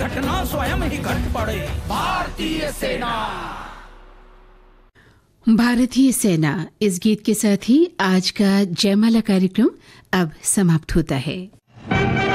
घटना स्वयं ही घट पड़े। भारतीय सेना। भारतीय सेना इस गीत के साथ ही आज का जयमाला कार्यक्रम अब समाप्त होता है।